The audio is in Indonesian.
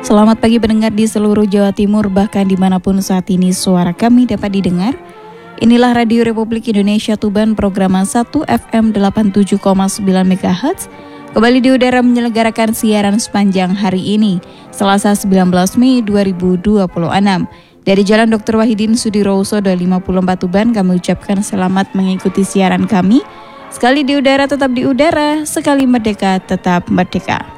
Selamat pagi pendengar di seluruh Jawa Timur, bahkan dimanapun saat ini suara kami dapat didengar. Inilah Radio Republik Indonesia Tuban, program 1 FM 87,9 MHz. Kembali di udara menyelenggarakan siaran sepanjang hari ini, Selasa 19 Mei 2026. Dari Jalan Dr. Wahidin Sudirohusodo 54 Tuban, kami ucapkan selamat mengikuti siaran kami. Sekali di udara tetap di udara, sekali merdeka tetap merdeka.